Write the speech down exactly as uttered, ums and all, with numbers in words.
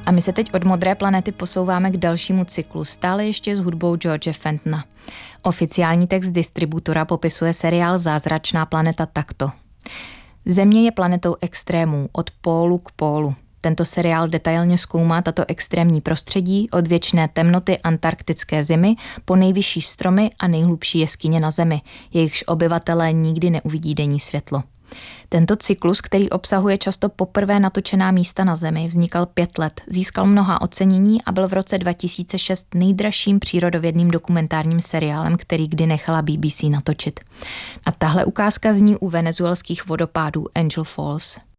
A my se teď od Modré planety posouváme k dalšímu cyklu, stále ještě s hudbou George Fentona. Oficiální text distributora popisuje seriál Zázračná planeta takto. Země je planetou extrémů, od pólu k pólu. Tento seriál detailně zkoumá tato extrémní prostředí od věčné temnoty antarktické zimy po nejvyšší stromy a nejhlubší jeskyně na Zemi, jejichž obyvatelé nikdy neuvidí denní světlo. Tento cyklus, který obsahuje často poprvé natočená místa na Zemi, vznikal pět let, získal mnoha ocenění a byl v roce dva tisíce šest nejdražším přírodovědným dokumentárním seriálem, který kdy nechala B B C natočit. A tahle ukázka zní u venezuelských vodopádů Angel Falls.